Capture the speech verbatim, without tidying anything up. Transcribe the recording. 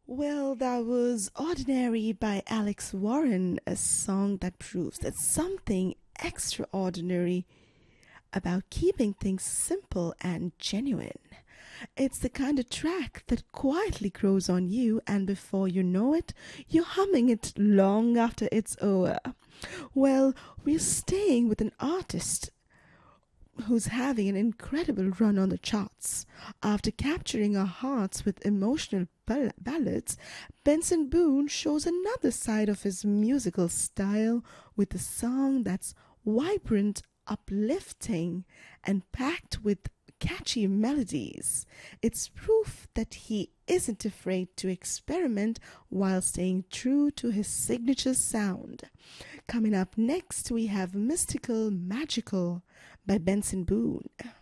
Well, that was Ordinary by Alex Warren, a song that proves that something extraordinary about keeping things simple and genuine. It's the kind of track that quietly grows on you, and before you know it, you're humming it long after it's over. Well, we're staying with an artist who's having an incredible run on the charts. After capturing our hearts with emotional ball- ballads, Benson Boone shows another side of his musical style with a song that's vibrant, uplifting, and packed with catchy melodies. It's proof that he isn't afraid to experiment while staying true to his signature sound. Coming up next, we have Mystical Magical by Benson Boone.